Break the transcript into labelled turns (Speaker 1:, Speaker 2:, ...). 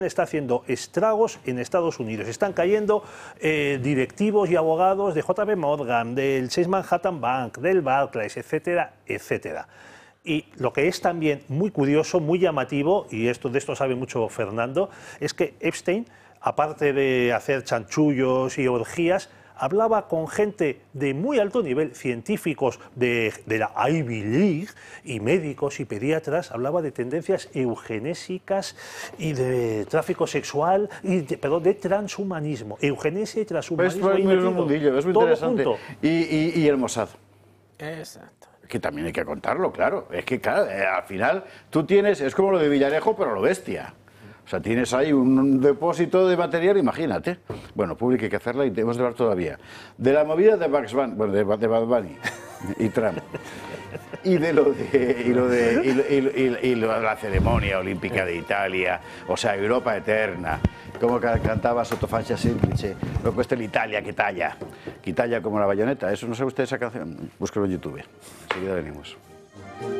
Speaker 1: está haciendo estragos en Estados Unidos. Están cayendo directivos y abogados de JP Morgan, del Chase Manhattan Bank, del Barclays, etcétera, etcétera. Y lo que es también muy curioso, muy llamativo, y de esto sabe mucho Fernando, es que Epstein, aparte de hacer chanchullos y orgías, hablaba con gente de muy alto nivel, científicos de la Ivy League y médicos y pediatras, hablaba de tendencias eugenésicas y de tráfico sexual, perdón, de transhumanismo, eugenesia y transhumanismo.
Speaker 2: Es muy mundillo, es muy interesante.
Speaker 1: Junto.
Speaker 2: Y el Mossad.
Speaker 3: Exacto.
Speaker 2: Que también hay que contarlo, claro. Es que, claro, al final tú tienes, es como lo de Villarejo, pero lo bestia. O sea, tienes ahí un depósito de material, imagínate. Bueno, público hay que hacerla y debemos de hablar todavía. De la movida de Bugs Bunny, bueno, de Bad Bunny y Trump. Y de la ceremonia olímpica de Italia, o sea, Europa eterna. Como cantaba Sottofancia Semplice, lo cuesta l'Italia que talla como la bayoneta. Eso no sabe usted esa canción, búsquelo en YouTube. Enseguida venimos.